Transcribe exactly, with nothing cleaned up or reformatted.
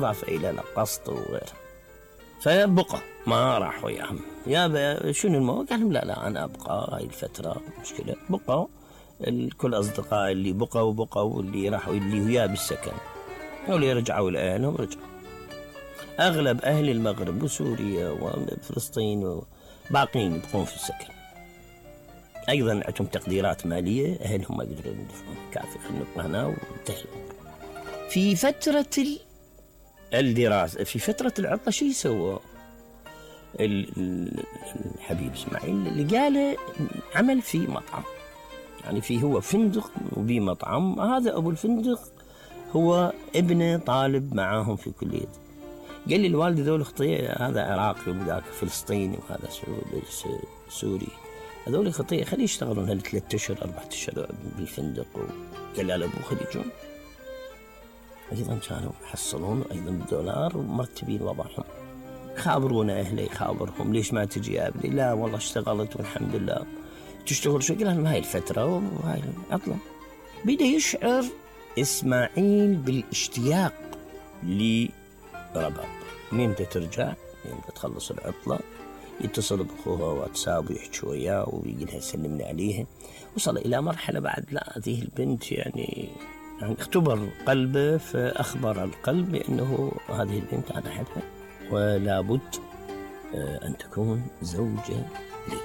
إضافة إلى القسط وغيره. فبقى ما راح وياهم. يا شنو الموضوع؟ قال لهم لا لا أنا أبقى هاي الفترة مشكلة. بقوا كل أصدقاء اللي بقوا وبقوا واللي راحوا اللي وياه بالسكن واللي رجعوا لأهلهم رجعوا. أغلب أهل المغرب وسوريا وفلسطين وباقين يبقون في السكن. أيضا عندهم تقديرات مالية أهلهم ما يقدرون يدفعون كافي، خلينا نبقى هنا وانتهي. في فترة الدراسة في فترة العطلة شو يسوى الحبيب إسماعيل؟ اللي قاله عمل في مطعم، يعني في هو فندق وبي مطعم. هذا أبو الفندق هو ابنه طالب معاهم في كلية. قال لي الوالد ذول خطية، هذا عراقي وذاك فلسطيني وهذا سوري، هذول خطية خليه يشتغلون هل ثلاثة أشهر أربعة أشهر بالفندق. وقال له أبوه خليه يجون. أيضا كانوا يحصلون أيضا بالدولار ومرتبين وضعهم. خابرونا أهلي خابرهم ليش ما تجي يا ابني؟ لا والله اشتغلت والحمد لله. تشتغل شو؟ قال لهم هاي الفترة وهاي العطلة. بدأ يشعر إسماعيل بالاشتياق لرباط. متى ترجع؟ متى تخلص العطلة؟ يتصل بأخوها واتساب ويحكي وياه ويقول لها سلمني عليها. وصل إلى مرحلة بعد لا هذه البنت يعني يعني اختبر قلبه، فأخبر القلب بأنه هذه البنت أنا أحبها ولا بد أن تكون زوجة